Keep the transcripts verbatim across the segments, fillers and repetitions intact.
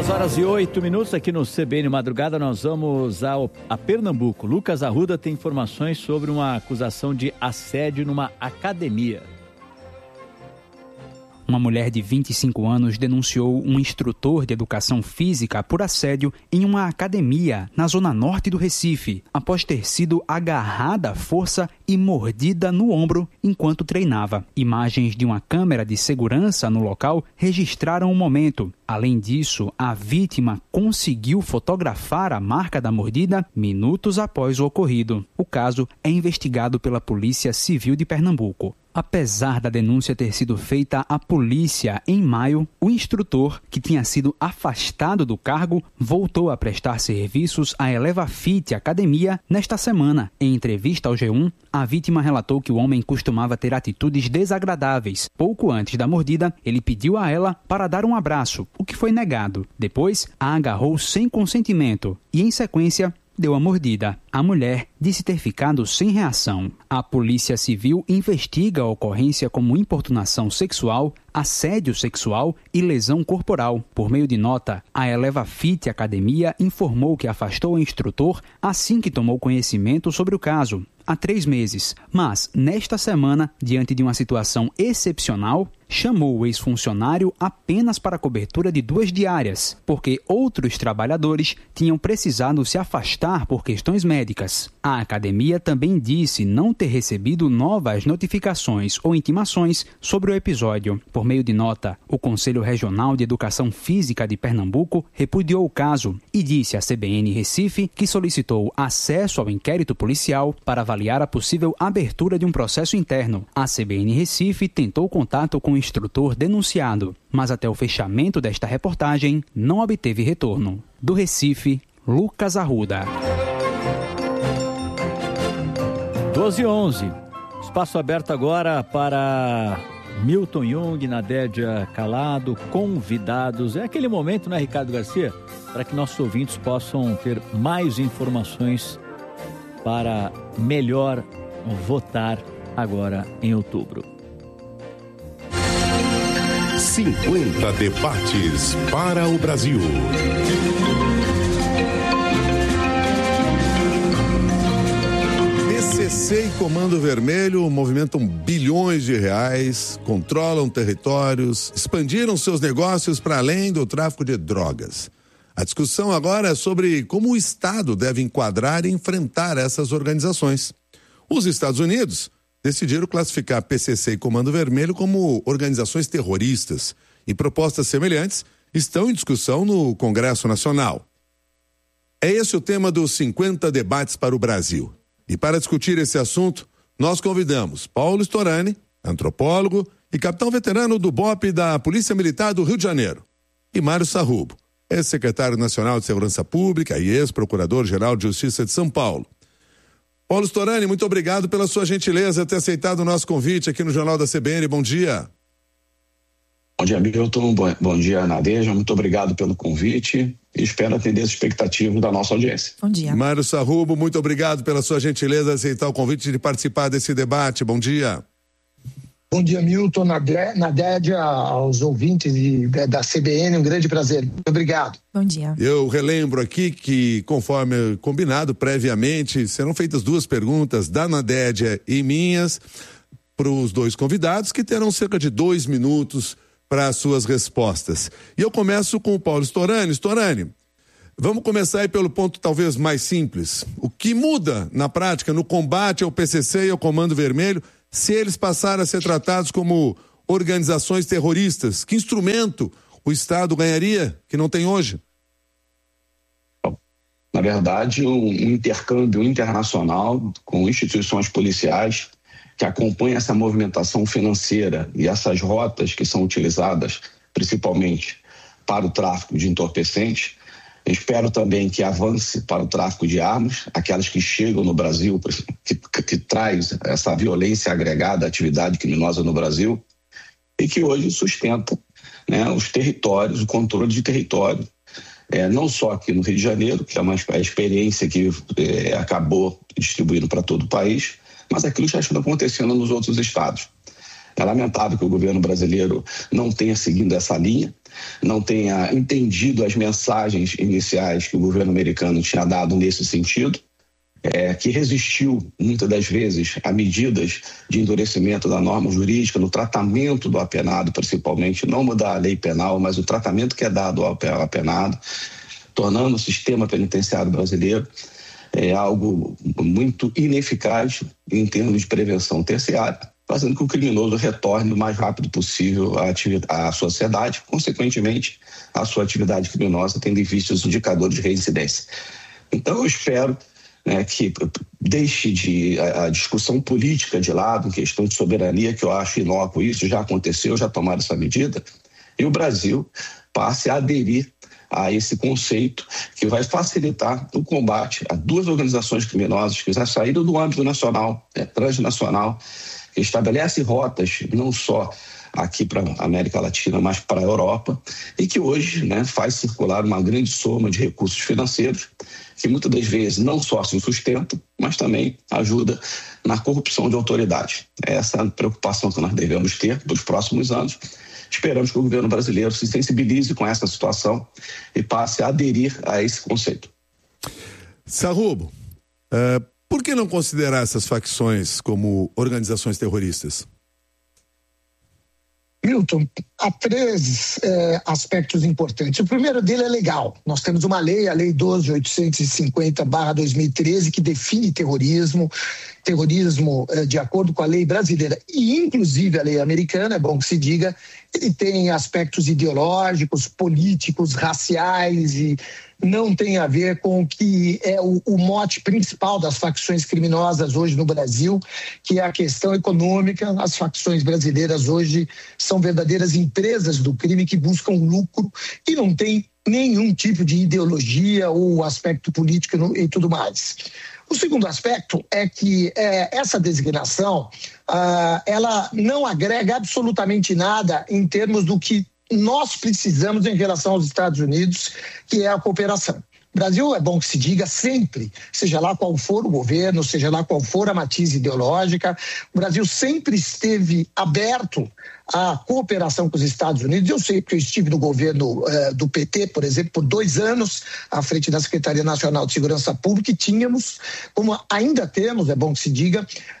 duas horas e oito minutos aqui no C B N Madrugada. Nós vamos ao, a Pernambuco. Lucas Arruda tem informações sobre uma acusação de assédio numa academia. Uma mulher de vinte e cinco anos denunciou um instrutor de educação física por assédio em uma academia na zona norte do Recife, após ter sido agarrada à força e mordida no ombro enquanto treinava. Imagens de uma câmera de segurança no local registraram o momento. Além disso, a vítima conseguiu fotografar a marca da mordida minutos após o ocorrido. O caso é investigado pela Polícia Civil de Pernambuco. Apesar da denúncia ter sido feita à polícia em maio, o instrutor, que tinha sido afastado do cargo, voltou a prestar serviços à Elevafit Academia nesta semana. Em entrevista ao G um, a vítima relatou que o homem costumava ter atitudes desagradáveis. Pouco antes da mordida, ele pediu a ela para dar um abraço, o que foi negado. Depois, a agarrou sem consentimento e, em sequência, deu a mordida. A mulher disse ter ficado sem reação. A Polícia Civil investiga a ocorrência como importunação sexual, assédio sexual e lesão corporal. Por meio de nota, a Elevafit Academia informou que afastou o instrutor assim que tomou conhecimento sobre o caso, há três meses. Mas, nesta semana, diante de uma situação excepcional, chamou o ex-funcionário apenas para a cobertura de duas diárias, porque outros trabalhadores tinham precisado se afastar por questões médicas. A academia também disse não ter recebido novas notificações ou intimações sobre o episódio. Por meio de nota, o Conselho Regional de Educação Física de Pernambuco repudiou o caso e disse à C B N Recife que solicitou acesso ao inquérito policial para avaliar a possível abertura de um processo interno. A C B N Recife tentou contato com o instrutor denunciado, mas até o fechamento desta reportagem não obteve retorno. Do Recife, Lucas Arruda. doze e onze. Espaço aberto agora para Milton Jung, Nadédia Calado, convidados. É aquele momento, né, Ricardo Garcia? Para que nossos ouvintes possam ter mais informações para melhor votar agora em outubro. cinquenta debates para o Brasil. P C C e Comando Vermelho movimentam bilhões de reais, controlam territórios, expandiram seus negócios para além do tráfico de drogas. A discussão agora é sobre como o Estado deve enquadrar e enfrentar essas organizações. Os Estados Unidos decidiram classificar P C C e Comando Vermelho como organizações terroristas e propostas semelhantes estão em discussão no Congresso Nacional. É esse o tema dos cinquenta debates para o Brasil. E para discutir esse assunto, nós convidamos Paulo Storani, antropólogo e capitão veterano do B O P da Polícia Militar do Rio de Janeiro, e Mário Sarrubo, ex-secretário nacional de Segurança Pública e ex-procurador-geral de Justiça de São Paulo. Paulo Storani, muito obrigado pela sua gentileza de ter aceitado o nosso convite aqui no Jornal da C B N. Bom dia. Bom dia, Milton. Bom, bom dia, Nadédia. Muito obrigado pelo convite e espero atender as expectativas da nossa audiência. Bom dia. Mário Sarrubo, muito obrigado pela sua gentileza de aceitar o convite de participar desse debate. Bom dia. Bom dia, Milton, Nadédia, aos ouvintes de, da C B N, um grande prazer. Muito obrigado. Bom dia. Eu relembro aqui que, conforme combinado previamente, serão feitas duas perguntas da Nadédia e minhas para os dois convidados, que terão cerca de dois minutos para as suas respostas. E eu começo com o Paulo Storani. Storani, vamos começar aí pelo ponto talvez mais simples. O que muda na prática no combate ao P C C e ao Comando Vermelho se eles passarem a ser tratados como organizações terroristas? Que instrumento o Estado ganharia que não tem hoje? Na verdade, um intercâmbio internacional com instituições policiais que acompanham essa movimentação financeira e essas rotas que são utilizadas principalmente para o tráfico de entorpecentes. Eu espero também que avance para o tráfico de armas, aquelas que chegam no Brasil, que, que, que traz essa violência agregada à atividade criminosa no Brasil e que hoje sustenta, né, os territórios, o controle de território, é, não só aqui no Rio de Janeiro, que é uma a experiência que é, acabou distribuindo para todo o país, mas aquilo já está acontecendo nos outros estados. É lamentável que o governo brasileiro não tenha seguido essa linha, não tenha entendido as mensagens iniciais que o governo americano tinha dado nesse sentido, é, que resistiu muitas das vezes a medidas de endurecimento da norma jurídica, no tratamento do apenado, principalmente, não mudar a lei penal, mas o tratamento que é dado ao apenado, tornando o sistema penitenciário brasileiro é algo muito ineficaz em termos de prevenção terciária, fazendo com que o criminoso retorne o mais rápido possível à, à sociedade, consequentemente, a sua atividade criminosa, tendo em vista os indicadores de reincidência. Então, eu espero, né, que deixe de, a, a discussão política de lado, em questão de soberania, que eu acho inócuo, isso já aconteceu, já tomaram essa medida, e o Brasil passe a aderir a esse conceito que vai facilitar o combate a duas organizações criminosas que já saíram do âmbito nacional, é, transnacional, que estabelece rotas não só aqui para a América Latina, mas para a Europa, e que hoje, né, faz circular uma grande soma de recursos financeiros que muitas das vezes não só se sustentam, mas também ajuda na corrupção de autoridades. Essa é a preocupação que nós devemos ter nos próximos anos. Esperamos que o governo brasileiro se sensibilize com essa situação e passe a aderir a esse conceito. Sarrubo, uh, por que não considerar essas facções como organizações terroristas? Milton, há três eh, aspectos importantes. O primeiro dele é legal. Nós temos uma lei, a Lei doze mil oitocentos e cinquenta barra dois mil e treze, que define terrorismo, terrorismo eh, de acordo com a lei brasileira e inclusive a lei americana, é bom que se diga, ele tem aspectos ideológicos, políticos, raciais e não tem a ver com o que é o, o mote principal das facções criminosas hoje no Brasil, que é a questão econômica. As facções brasileiras hoje são verdadeiras empresas do crime que buscam lucro e não tem nenhum tipo de ideologia ou aspecto político e tudo mais. O segundo aspecto é que é, essa designação, ah, ela não agrega absolutamente nada em termos do que nós precisamos em relação aos Estados Unidos, que é a cooperação. O Brasil, é bom que se diga sempre, seja lá qual for o governo, seja lá qual for a matiz ideológica, o Brasil sempre esteve aberto à cooperação com os Estados Unidos. Eu sei que eu estive no governo uh, do P T, por exemplo, por dois anos, à frente da Secretaria Nacional de Segurança Pública, e tínhamos, como ainda temos, é bom que se diga,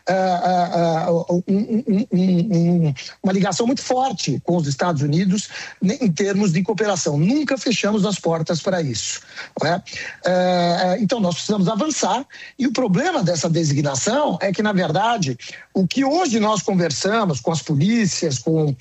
uh, uh, uh, um, um, um, uma ligação muito forte com os Estados Unidos em termos de cooperação. Nunca fechamos as portas para isso. Não é? Uh, então, nós precisamos avançar, e o problema dessa designação é que, na verdade, o que hoje nós conversamos com as polícias, com uh,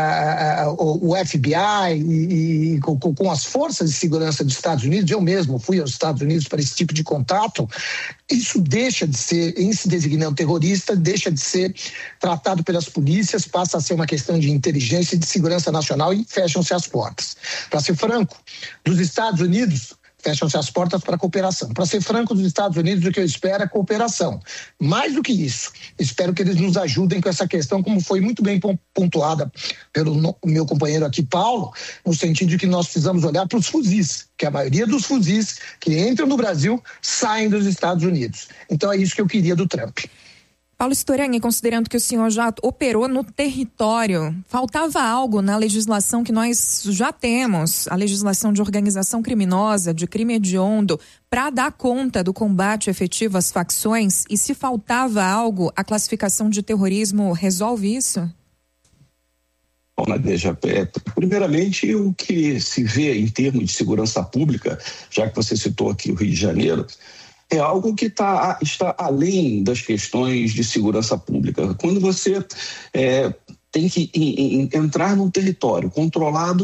uh, o F B I e, e com, com as forças de segurança dos Estados Unidos, eu mesmo fui aos Estados Unidos para esse tipo de contato, isso deixa de ser, em se designando terrorista, deixa de ser tratado pelas polícias, passa a ser uma questão de inteligência e de segurança nacional, e fecham-se as portas. Para ser franco, dos Estados Unidos, fecham-se as portas para a cooperação. Para ser franco, dos Estados Unidos, o que eu espero é cooperação. Mais do que isso, espero que eles nos ajudem com essa questão, como foi muito bem pontuada pelo meu companheiro aqui, Paulo, no sentido de que nós precisamos olhar para os fuzis, que a maioria dos fuzis que entram no Brasil saem dos Estados Unidos. Então é isso que eu queria do Trump. Paulo Storiani, considerando que o senhor já operou no território, faltava algo na legislação que nós já temos, a legislação de organização criminosa, de crime hediondo, para dar conta do combate efetivo às facções? E se faltava algo, a classificação de terrorismo resolve isso? Bom, Nadeja, é, primeiramente o que se vê em termos de segurança pública, já que você citou aqui o Rio de Janeiro, é algo que tá, está além das questões de segurança pública. Quando você é, tem que em, em, entrar num território controlado